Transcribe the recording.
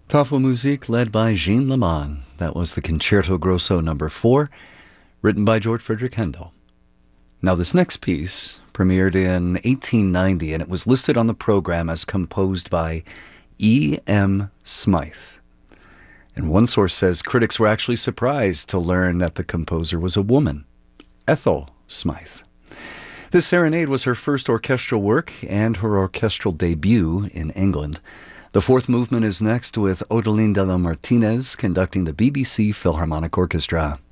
Tafelmusik led by Jean Lehmann. That was the Concerto Grosso No. 4, written by George Frederick Handel. Now, this next piece premiered in 1890, and it was listed on the program as composed by E. M. Smythe. And one source says critics were actually surprised to learn that the composer was a woman, Ethel Smythe. This serenade was her first orchestral work and her orchestral debut in England. The fourth movement is next with Odelín de la Martínez conducting the BBC Philharmonic Orchestra.